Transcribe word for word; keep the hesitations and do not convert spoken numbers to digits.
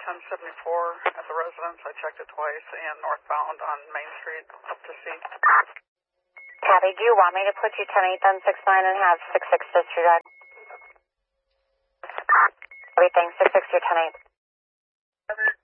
ten seventy-four at the residence. I checked it twice, and northbound on Main Street up to C. Copy. Do you want me to put you ten eight then six nine and have six six disregard? Copy. Thanks. six six, you're ten eight.